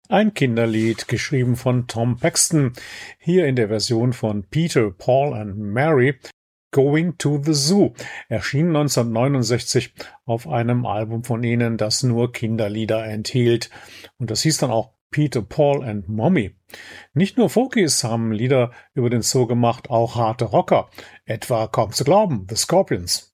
Ein Kinderlied, geschrieben von Tom Paxton, hier in der Version von Peter, Paul and Mary, Going to the Zoo, erschien 1969 auf einem Album von ihnen, das nur Kinderlieder enthielt. Und das hieß dann auch Peter, Paul and Mommy. Nicht nur Folkies haben Lieder über den Zoo gemacht, auch harte Rocker, etwa kaum zu glauben, The Scorpions.